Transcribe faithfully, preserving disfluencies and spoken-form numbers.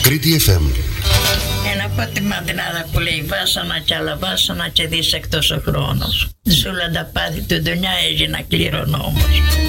Κρήτη εφ εμ. Ένα από τη μαντινάδα που λέει βάσανα κι άλλα βάσανα και δίσεκτος ο χρόνος. Σούλα τα πάθη του ντουνιά έγινα κληρονόμος.